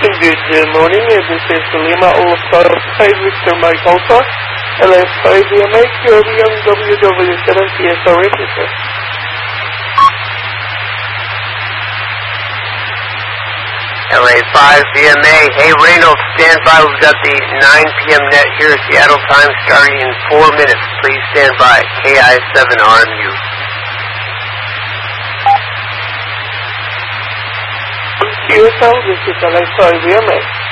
Good morning. This is Lima All-Star 5 Victor Mike Alpha, LS5 VMA, Young WW7 TSR register. LA5 VMA, hey Reynolds, stand by. We've got the 9 p.m. net here, Seattle time, starting in 4 minutes. Please stand by. KI7 RMU. QSL, this is LA5 VMA.